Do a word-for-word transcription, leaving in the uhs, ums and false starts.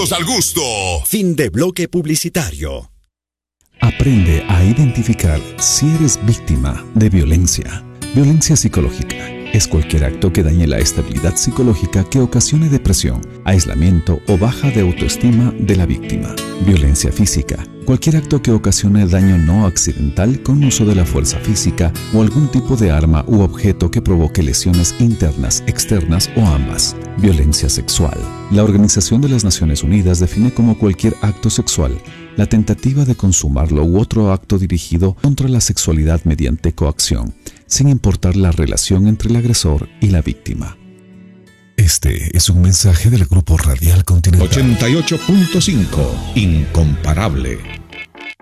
Al gusto. Fin de bloque publicitario. Aprende a identificar si eres víctima de violencia. Violencia psicológica es cualquier acto que dañe la estabilidad psicológica que ocasione depresión, aislamiento o baja de autoestima de la víctima. Violencia física. Cualquier acto que ocasione daño no accidental con uso de la fuerza física o algún tipo de arma u objeto que provoque lesiones internas, externas o ambas. Violencia sexual. La Organización de las Naciones Unidas define como cualquier acto sexual la tentativa de consumarlo u otro acto dirigido contra la sexualidad mediante coacción, sin importar la relación entre el agresor y la víctima. Este es un mensaje del Grupo Radial Continental. ochenta y ocho punto cinco, Incomparable.